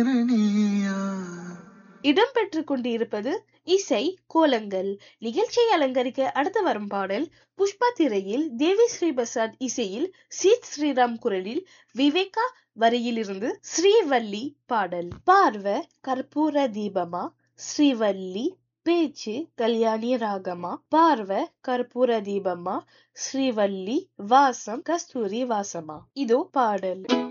நீயா இடம்பெற்றுக் கொண்டிருப்பது இசை கோலங்கள். நிகழ்ச்சியை அலங்கரிக்க அடுத்து வரும் பாடல் புஷ்பா திரையில் தேவி ஸ்ரீ பிரசாத் இசையில் சீத் ஸ்ரீராம் குரலில் விவேகா வரியிலிருந்து ஸ்ரீவள்ளி பாடல். பார்வ கற்பூர தீபமா ஸ்ரீவள்ளி பேச்சு கல்யாணி ராகமா பார்வ கற்பூர தீபமா ஸ்ரீவள்ளி வாசம் கஸ்தூரி வாசமா இதோ பாடல்.